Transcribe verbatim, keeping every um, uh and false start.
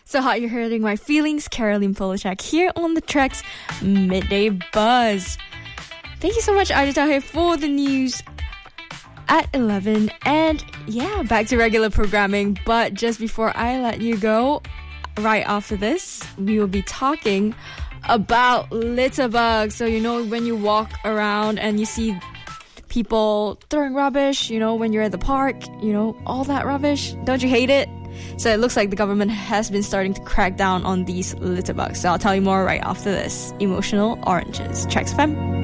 So hot you're hurting my feelings. Caroline Polachak here on the Track's Midday Buzz. Thank you so much, Aida Tahir, for the news at eleven. And yeah, back to regular programming. But just before I let you go, right after this, we will be talking about litter bugs. So you know when you walk around and you see people throwing rubbish, you know, when you're at the park, you know, all that rubbish, don't you hate it? So it looks like the government has been starting to crack down on these litter bugs. So I'll tell you more right after this. Emotional Oranges, Tracks F M.